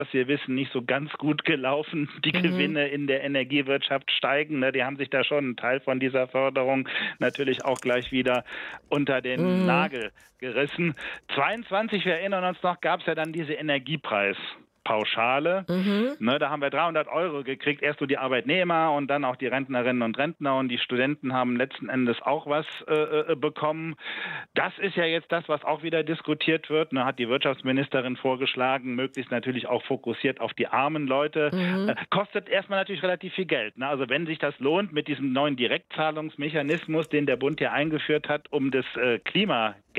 was wir wissen, nicht so ganz gut gelaufen. Die Mhm. Gewinne in der Energiewirtschaft steigen. Ne? Die haben sich da schon einen Teil von dieser Förderung natürlich auch gleich wieder unter den Mhm. Nagel gerissen. 22, wir erinnern uns noch, gab es ja dann diese Energiepreispauschale. Mhm. Ne, da haben wir 300 € gekriegt, erst so die Arbeitnehmer und dann auch die Rentnerinnen und Rentner, und die Studenten haben letzten Endes auch was bekommen. Das ist ja jetzt das, was auch wieder diskutiert wird. Ne, hat die Wirtschaftsministerin vorgeschlagen, möglichst natürlich auch fokussiert auf die armen Leute. Mhm. Kostet erstmal natürlich relativ viel Geld. Ne? Also wenn sich das lohnt mit diesem neuen Direktzahlungsmechanismus, den der Bund ja eingeführt hat, um das Klimageld